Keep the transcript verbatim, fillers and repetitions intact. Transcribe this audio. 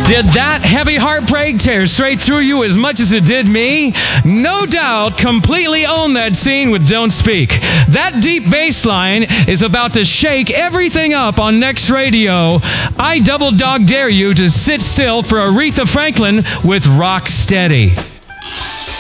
Did that heavy heartbreak tear straight through you as much as it did me? No doubt, completely own that scene with Don't Speak. That deep bass line is about to shake everything up on Next Radio. I double dog dare you to sit still for Aretha Franklin with Rock Steady.